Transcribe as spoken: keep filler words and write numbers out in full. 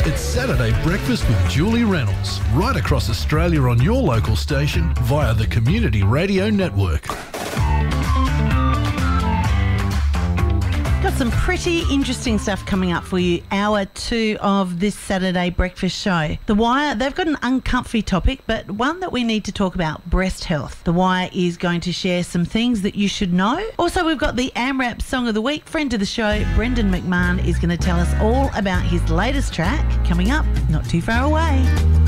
It's Saturday Breakfast with Julie Reynolds, right across Australia on your local station via the Community Radio Network. Got some pretty interesting stuff coming up for you. Hour two of this Saturday breakfast show. The Wire, they've got an uncomfy topic, but one that we need to talk about, breast health. The Wire is going to share some things that you should know. Also, we've got the AMRAP Song of the Week. Friend of the show, Brendan McMahon, is going to tell us all about his latest track coming up not too far away.